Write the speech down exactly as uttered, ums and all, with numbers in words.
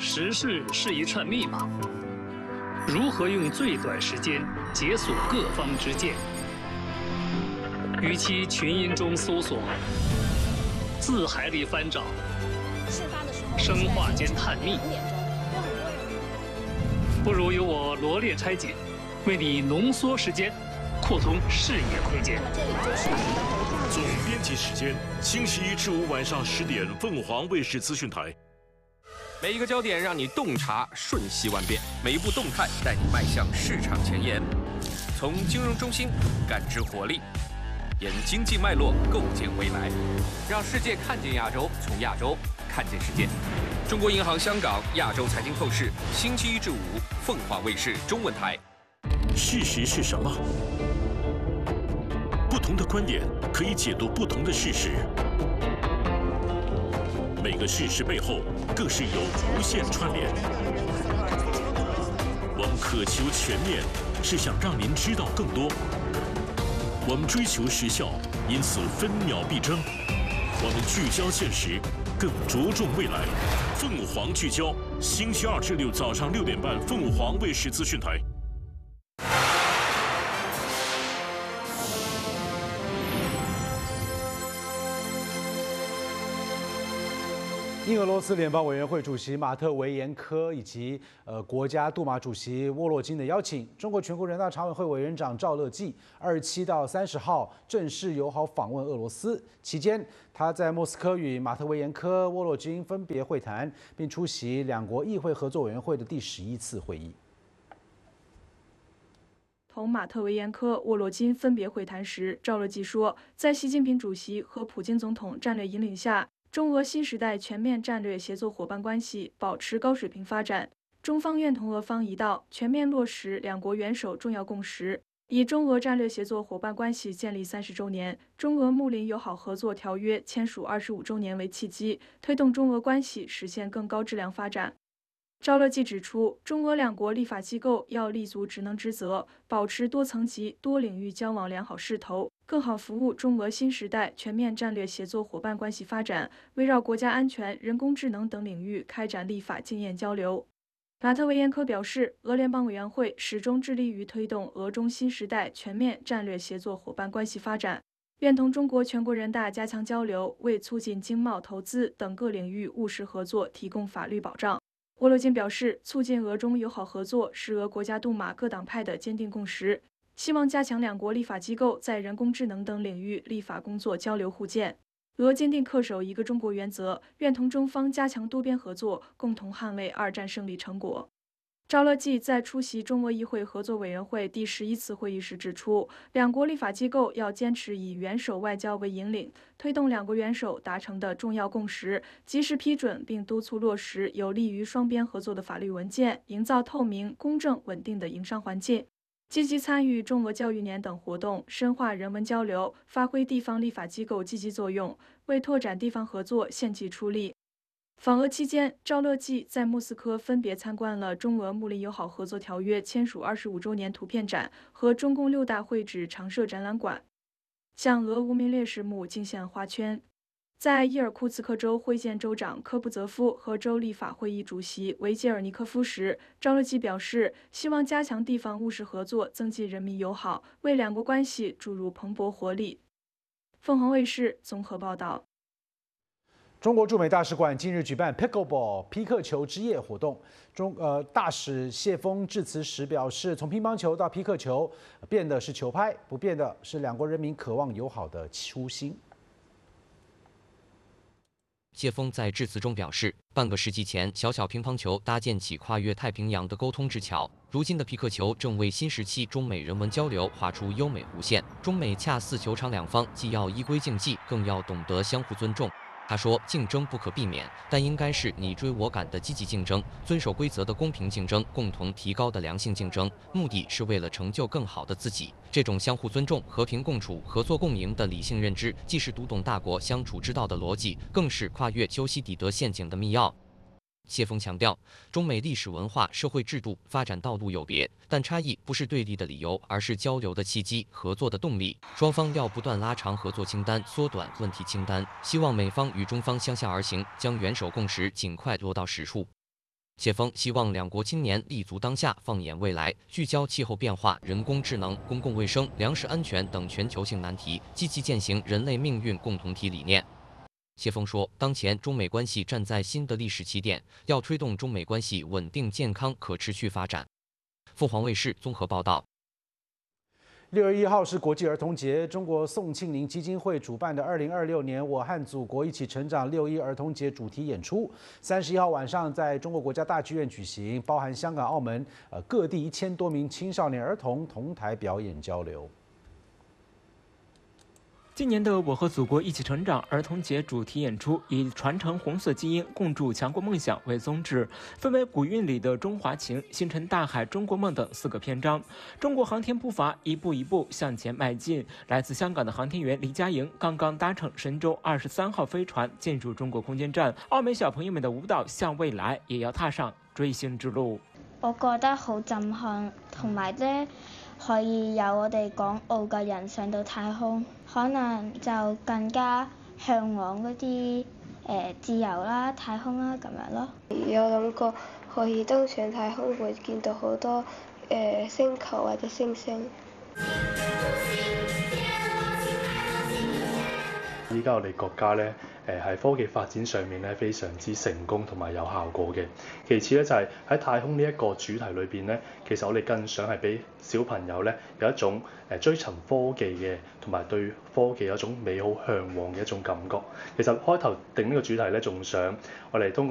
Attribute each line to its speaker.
Speaker 1: 时事是一串密码，如何用最短时间解锁各方之见？与其群音中搜索，字海里翻找，生化间探秘，不如由我罗列拆解，为你浓缩时间，扩通视野空间。
Speaker 2: 总编辑时间：星期一至五晚上十点，凤凰卫视资讯台。
Speaker 3: 每一个焦点让你洞察瞬息万变，每一步动态带你迈向市场前沿。从金融中心感知活力，沿经济脉络构建未来，让世界看见亚洲，从亚洲看见世界。中国银行香港亚洲财经透视，星期一至五，凤凰卫视中文台。
Speaker 2: 事实是什么？不同的观点可以解读不同的事实。每个事实背后，更是有无限串联。我们渴求全面，是想让您知道更多。我们追求时效，因此分秒必争。我们聚焦现实，更着重未来。凤凰聚焦，星期二至六早上六点半，凤凰卫视资讯台。
Speaker 4: 因俄罗斯联邦委员会主席马特维延科以及呃国家杜马主席沃洛金的邀请，中国全国人大常委会委员长赵乐际二十七到三十号正式友好访问俄罗斯。期间，他在莫斯科与马特维延科、沃洛金分别会谈，并出席两国议会合作委员会的第十一次会议。
Speaker 5: 同马特维延科、沃洛金分别会谈时，赵乐际说，在习近平主席和普京总统战略引领下，中俄新时代全面战略协作伙伴关系保持高水平发展，中方愿同俄方一道全面落实两国元首重要共识，以中俄战略协作伙伴关系建立三十周年、中俄睦邻友好合作条约签署二十五周年为契机，推动中俄关系实现更高质量发展。赵乐际指出，中俄两国立法机构要立足职能职责，保持多层级、多领域交往良好势头，更好服务中俄新时代全面战略协作伙伴关系发展，围绕国家安全、人工智能等领域开展立法经验交流。马特维延科表示，俄联邦委员会始终致力于推动俄中新时代全面战略协作伙伴关系发展，愿同中国全国人大加强交流，为促进经贸、投资等各领域务实合作提供法律保障。沃洛金表示，促进俄中友好合作是俄国家杜马各党派的坚定共识，希望加强两国立法机构在人工智能等领域立法工作交流互鉴。俄坚定恪守一个中国原则，愿同中方加强多边合作，共同捍卫二战胜利成果。赵乐际在出席中俄议会合作委员会第十一次会议时指出，两国立法机构要坚持以元首外交为引领，推动两国元首达成的重要共识，及时批准并督促落实有利于双边合作的法律文件，营造透明、公正、稳定的营商环境，积极参与中俄教育年等活动，深化人文交流，发挥地方立法机构积极作用，为拓展地方合作献计出力。访俄期间，赵乐际在莫斯科分别参观了中俄睦邻友好合作条约签署二十五周年图片展和中共六大会址常设展览馆，向俄无名烈士墓敬献花圈。在伊尔库茨克州会见州长科布泽夫和州立法会议主席维杰尔尼科夫时，赵乐际表示，希望加强地方务实合作，增进人民友好，为两国关系注入蓬勃活力。凤凰卫视综合报道。
Speaker 4: 中国驻美大使馆近日举办 Pickleball 匹克球之夜活动，中呃大使谢峰致辞时表示，从乒乓球到匹克球，变的是球拍，不变的是两国人民渴望友好的初心。
Speaker 6: 谢峰在致辞中表示，半个世纪前，小小乒乓球搭建起跨越太平洋的沟通之桥，如今的匹克球正为新时期中美人文交流画出优美弧线。中美恰似球场两方，既要依规竞技，更要懂得相互尊重。他说，竞争不可避免，但应该是你追我赶的积极竞争，遵守规则的公平竞争，共同提高的良性竞争，目的是为了成就更好的自己。这种相互尊重、和平共处、合作共赢的理性认知，既是读懂大国相处之道的逻辑，更是跨越修昔底德陷阱的密钥。谢峰强调，中美历史文化、社会制度发展道路有别，但差异不是对立的理由，而是交流的契机、合作的动力。双方要不断拉长合作清单，缩短问题清单。希望美方与中方相向而行，将元首共识尽快落到实处。 谢峰希望两国青年立足当下，放眼未来，聚焦气候变化、人工智能、公共卫生、粮食安全等全球性难题，积极践行人类命运共同体理念。谢峰说，当前中美关系站在新的历史起点，要推动中美关系稳定、健康、可持续发展。凤凰卫视综合报道。
Speaker 4: 六月一号是国际儿童节，中国宋庆龄基金会主办的二零二六年“我和祖国一起成长”六一儿童节主题演出，三十一号晚上在中国国家大剧院举行，包含香港、澳门呃各地一千多名青少年儿童同台表演交流。
Speaker 7: 今年的“我和祖国一起成长”儿童节主题演出以传承红色基因、共筑强国梦想为宗旨，分为古韵里的中华情、星辰大海、中国梦等四个篇章。中国航天步伐一步一步向前迈进。来自香港的航天员黎佳莹刚刚搭乘神舟二十三號飞船进入中国空间站，澳门小朋友们的舞蹈向未來也要踏上追星之路。
Speaker 8: 我覺得好震撼，同埋咧可以有我哋港澳嘅人上到太空，可能就更加向往嗰啲誒自由啦、太空啦咁樣咯。
Speaker 9: 有諗過可以登上太空，會見到好多誒、呃、星球或者星星。
Speaker 10: 依家我哋國家咧，誒喺科技發展上面咧非常之成功同埋有效果嘅。其次咧就係喺太空呢一個主題裏邊咧，其實我哋更想係俾小朋友咧有一種誒追尋科技嘅，同埋對科技有一種美好向往嘅一種感覺。其實開頭定呢個主題咧，仲想我哋通過